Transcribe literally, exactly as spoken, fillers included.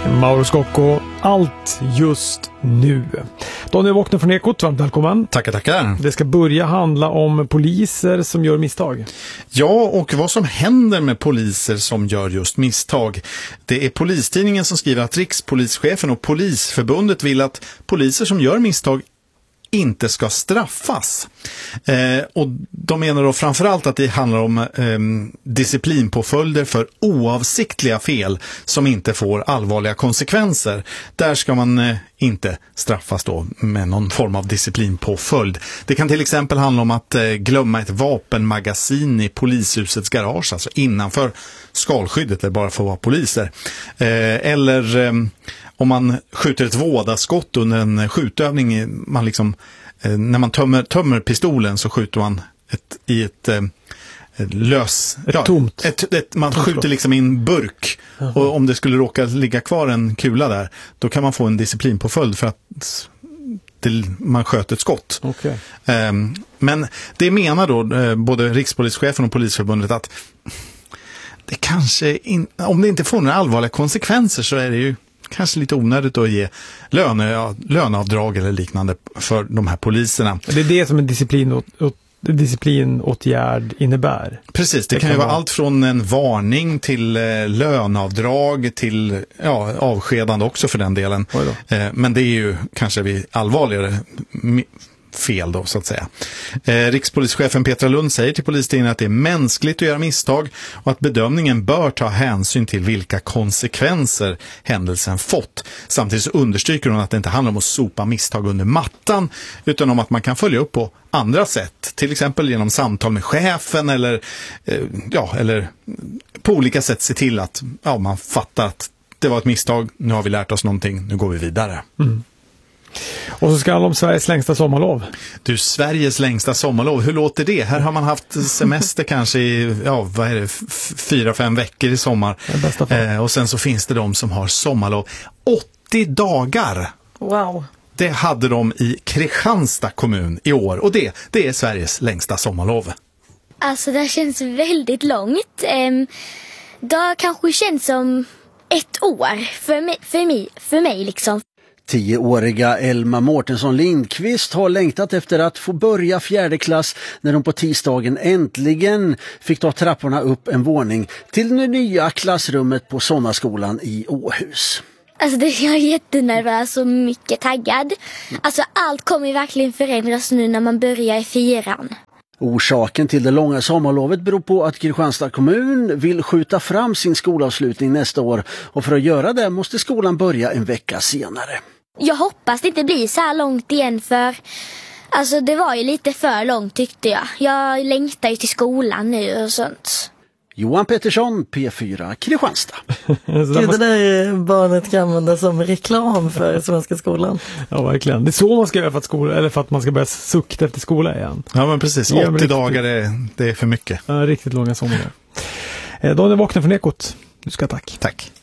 Mauro Scocco, allt just nu. Daniel vaknar från Ekot, varmt välkommen. Tackar, tackar. Det ska börja handla om poliser som gör misstag. Ja, och vad som händer med poliser som gör just misstag. Det är Polistidningen som skriver att Rikspolischefen och Polisförbundet vill att poliser som gör misstag inte ska straffas. Eh, och de menar då framförallt att det handlar om eh, disciplinpåföljder för oavsiktliga fel som inte får allvarliga konsekvenser. Där ska man eh, inte straffas då med någon form av disciplinpåföljd. Det kan till exempel handla om att eh, glömma ett vapenmagasin i polishusets garage, alltså innanför skalskyddet där bara får vara poliser. Eh, eller eh, om man skjuter ett vådaskott under en skjutövning, man liksom, eh, när man tömmer, tömmer pistolen så skjuter man ett, i ett, eh, ett lös... Ett ja, tomt. Ett, ett, man tomt skjuter liksom i en burk. Jaha. Och om det skulle råka ligga kvar en kula där, då kan man få en disciplinpåföljd för att det, man sköt ett skott. Okay. Eh, men det menar då eh, både Rikspolischefen och Polisförbundet att det kanske, in, om det inte får några allvarliga konsekvenser så är det ju kanske lite onödigt att ge löne, ja, löneavdrag eller liknande för de här poliserna. Det är det som en disciplin, disciplinåtgärd innebär. Precis, det, det kan ju vara, vara allt från en varning till eh, löneavdrag till ja, avskedande också för den delen. Eh, men det är ju kanske vid allvarligare fel då, så att säga. Eh, Rikspolischefen Petra Lund säger till Polistidningen att det är mänskligt att göra misstag och att bedömningen bör ta hänsyn till vilka konsekvenser händelsen fått. Samtidigt så understryker hon att det inte handlar om att sopa misstag under mattan utan om att man kan följa upp på andra sätt. Till exempel genom samtal med chefen eller, eh, ja, eller på olika sätt se till att ja, man fattar att det var ett misstag, nu har vi lärt oss någonting, nu går vi vidare. Mm. Och så ska det handla om Sveriges längsta sommarlov. Du, Sveriges längsta sommarlov, hur låter det? Här har man haft semester kanske i, ja, vad är det, f- fyra, fem veckor i sommar. Eh, och sen så finns det de som har sommarlov. åttio dagar! Wow! Det hade de i Kristianstad kommun i år. Och det, det är Sveriges längsta sommarlov. Alltså det känns väldigt långt. Ehm, det kanske känns som ett år för mig, för mig, för mig liksom. Tioåriga Elma Mårtensson Lindqvist har längtat efter att få börja fjärde klass när hon på tisdagen äntligen fick ta trapporna upp en våning till det nya klassrummet på sommarskolan i Åhus. Alltså det, jag är jättenervös och mycket taggad. Alltså allt kommer ju verkligen förändras nu när man börjar i fyran. Orsaken till det långa sommarlovet beror på att Kristianstad kommun vill skjuta fram sin skolavslutning nästa år och för att göra det måste skolan börja en vecka senare. Jag hoppas det inte blir så här långt igen för alltså det var ju lite för långt tyckte jag. Jag längtar ju till skolan nu och sånt. Johan Pettersson, P fyra, Kristianstad. Gud, det där barnet kan använda som reklam för svenska skolan. Ja, verkligen. Det är så man ska göra för att, skola, eller för att man ska börja sukta efter skola igen. Ja, men precis. åttio riktigt, dagar, är, det är för mycket. Ja, riktigt långa somrar. Daniel vaknar från Ekot. Du ska tack. Tack.